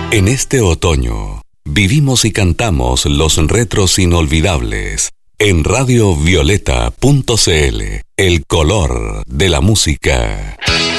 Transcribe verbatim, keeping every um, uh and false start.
En este otoño, vivimos y cantamos los retros inolvidables. En radio violeta punto c l, el color de la música.